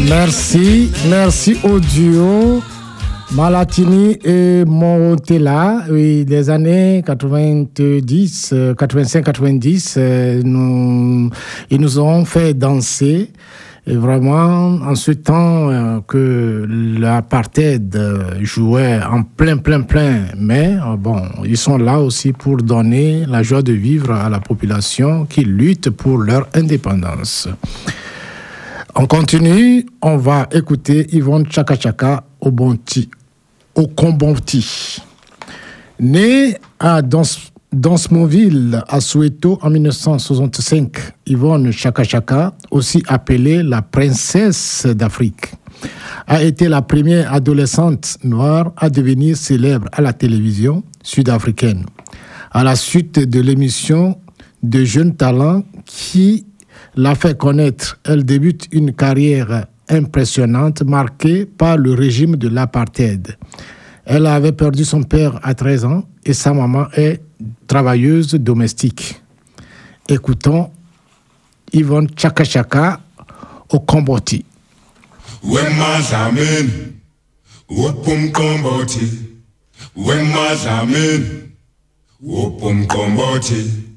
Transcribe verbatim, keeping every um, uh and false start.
Merci, merci au duo Malatini et Morotella. Oui, les années quatre-vingt-dix, quatre-vingt-cinq quatre-vingt-dix, nous, ils nous ont fait danser. Et vraiment, en ce temps euh, que l'apartheid jouait en plein, plein, plein, mais euh, bon, ils sont là aussi pour donner la joie de vivre à la population qui lutte pour leur indépendance. On continue, on va écouter Yvonne Chaka Chaka au Bonti, au Combonti. Née à Dans Dansmoville, à Soweto, en dix-neuf cent soixante-cinq, Yvonne Chaka Chaka, aussi appelée la princesse d'Afrique, a été la première adolescente noire à devenir célèbre à la télévision sud-africaine. À la suite de l'émission de jeunes talents qui l'a fait connaître, elle débute une carrière impressionnante marquée par le régime de l'apartheid. Elle avait perdu son père à treize ans et sa maman est travailleuse domestique. Écoutons Yvonne Chaka Chaka au Comboti. Wema zamen, wopum Comboti. Wema zamen, wopum Comboti.